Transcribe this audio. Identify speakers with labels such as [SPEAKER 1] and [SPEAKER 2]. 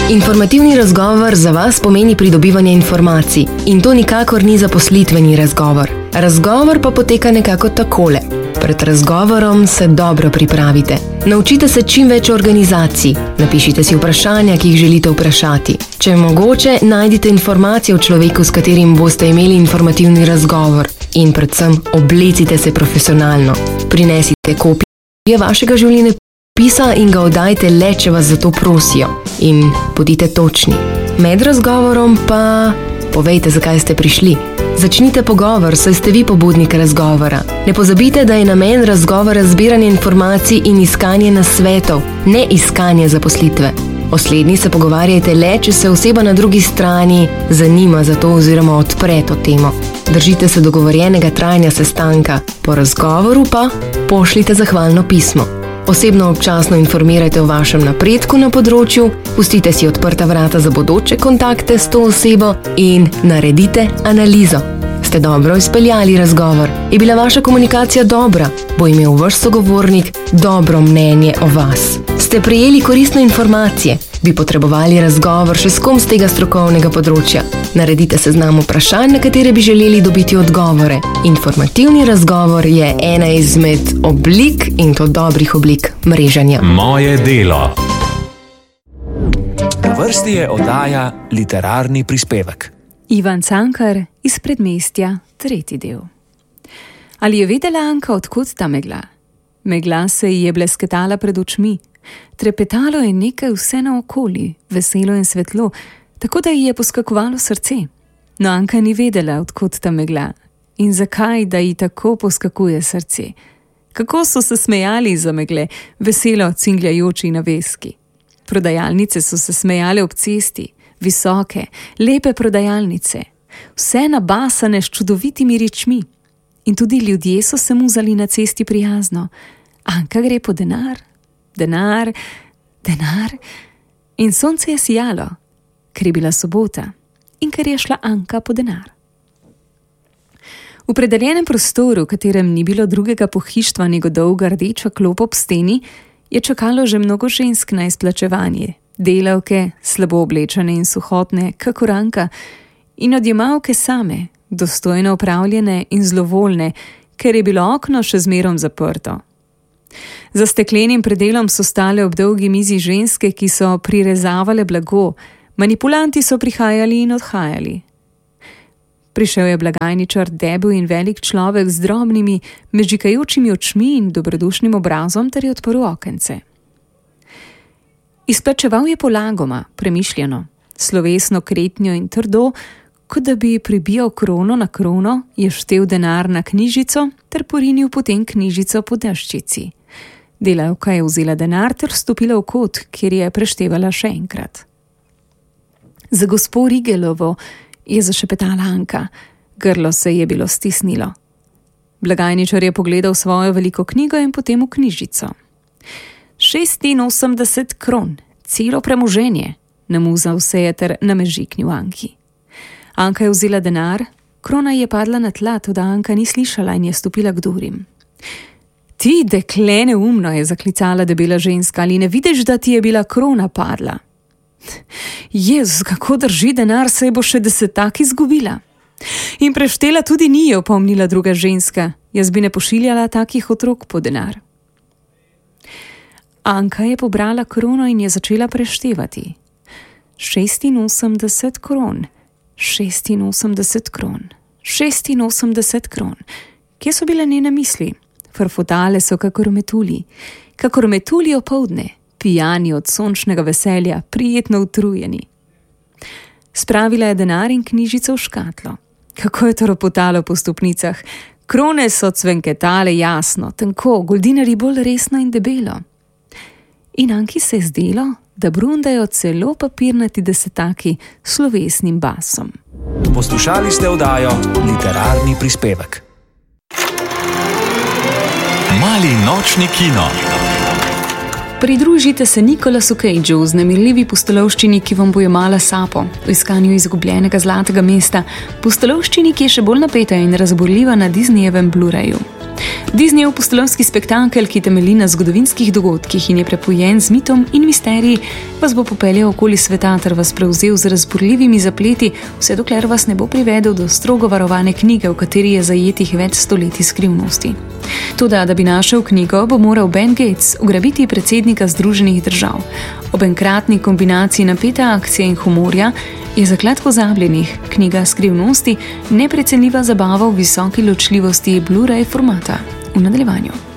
[SPEAKER 1] Informativni razgovor za vas pomeni pridobivanje informacij in to nikakor ni zaposlitveni razgovor. Razgovor pa poteka nekako takole. Pred razgovorom se dobro pripravite. Naučite se čim več organizacij. Napišite si vprašanja, ki jih želite vprašati. Če je mogoče, najdite informacije o človeku, s katerim boste imeli informativni razgovor. In predvsem, oblecite se profesionalno. Prinesite kopije vašega življenjepisa in ga oddajte le, če vas za to prosijo. In bodite točni. Med razgovorom pa povejte, zakaj ste prišli. Začnite pogovor, saj ste vi pobudnik razgovora. Ne pozabite, da je namen razgovora zbiranje informacij in iskanje nasvetov, ne iskanje zaposlitve. O slednji se pogovarjajte le, če se oseba na drugi strani zanima za to oziroma odpre to temo. Držite se dogovorjenega trajanja sestanka. Po razgovoru pa pošljite zahvalno pismo. Osebno občasno informirajte o vašem napredku na področju, pustite si odprta vrata za bodoče kontakte s to osebo in naredite analizo. Ste dobro izpeljali razgovor? Je bila vaša komunikacija dobra? Bo imel vaš sogovornik dobro mnenje o vas? Ste prejeli koristne informacije? Bi potrebovali razgovor še s kom z tega strokovnega področja? Naredite seznam vprašanj, na katere bi želeli dobiti odgovore. Informativni razgovor je ena izmed oblik, in to dobrih oblik, mreženja.
[SPEAKER 2] Moje delo. Na vrsti je oddaja Literarni prispevek.
[SPEAKER 3] Ivan Cankar iz Predmestja, 3. del. Ali je vedela Anka, odkud ta megla? Megla se ji je blesketala pred očmi. Trepetalo je nekaj vse naokoli, veselo in svetlo, tako da ji je poskakovalo srce. No, Anka ni vedela, odkud ta megla in zakaj, da ji tako poskakuje srce. Kako so se smejali za megle, veselo cingljajoči na veski. Prodajalnice so se smejale ob cesti, visoke, lepe prodajalnice, vse nabasane s čudovitimi rečmi. In tudi ljudje so se muzali na cesti prijazno. Anka gre po denar, denar, denar. In sonce je sijalo, ker je bila sobota in ker je šla Anka po denar. V predeljenem prostoru, v katerem ni bilo drugega pohištva nego dolga rdeča klop ob steni, je čakalo že mnogo žensk na izplačevanje. Delavke, slabo oblečene in suhotne, kakor Anka, in odjemalke same, dostojno opravljene in zlovoljne, ker je bilo okno še zmerom zaprto. Za steklenim predelom so stale ob dolgi mizi ženske, ki so prirezavale blago, manipulanti so prihajali in odhajali. Prišel je blagajničar, debel in velik človek z drobnimi, mežikajočimi očmi in dobrodušnim obrazom ter je odprl okence. Izplačeval je polagoma, premišljeno, slovesno, kretnjo in trdo, kot da bi pribijal krono na krono, je štel denar na knjižico ter porinil potem knjižico po deščici. Delavka je vzela denar ter vstopila v kot, kjer je preštevala še enkrat. Za gospo Rigelovo je zašepetala Anka, grlo se je bilo stisnilo. Blagajničar je pogledal svojo veliko knjigo in potem v knjižico. 86 kron, celo premoženje, namuzal se je ter namežiknil Anki. Anka je vzela denar, krona je padla na tla, toda Anka ni slišala in je stopila k durim. Ti, dekle, neumno, je zaklicala debela ženska, ali ne vidiš, da ti je bila krona padla? Jezus, kako drži denar, se bo še desetak izgubila. In preštela tudi ni, je opomnila druga ženska, jaz bi ne pošiljala takih otrok po denar. Anka je pobrala krono in je začela preštevati. 86 kron, 86 kron, 86 kron. Kje so bile njene misli? Frfotale so kakor metulji opoldne, pijani od sončnega veselja, prijetno utrujeni. Spravila je denar in knjižico v škatlo. Kako je to ropotalo po stopnicah. Krone so cvenketale jasno, tenko, goldinari bolj resno in debelo. In Anki se je zdelo, da brundajo celo papirnati desetaki s slovesnim basom.
[SPEAKER 2] Poslušali ste oddajo Literarni prispevek. Mali nočni kino.
[SPEAKER 3] Pridružite se Nicolasu Cageu v vznemirljivi pustolovščini, ki vam bo jemala sapo v iskanju izgubljenega zlatega mesta, pustolovščini, ki je še bolj napeta in razburljiva na Disneyjevem Blu-rayu. Disneyev pustolovski spektakel, ki temelji na zgodovinskih dogodkih in je prepojen z mitom in misteriji, vas bo popeljal okoli sveta ter vas prevzel z razburljivimi zapleti, vse dokler vas ne bo privedel do strogo varovane knjige, v kateri je zajetih več stoletij skrivnosti. Toda, da bi našel knjigo, bo moral Ben Gates ugrabiti predsednika Združenih držav. Ob enkratni kombinaciji napete akcije in humorja je Zaklad pozabljenih, knjiga skrivnosti, neprecenljiva zabava v visoki ločljivosti Blu-ray formata. V nadaljevanju.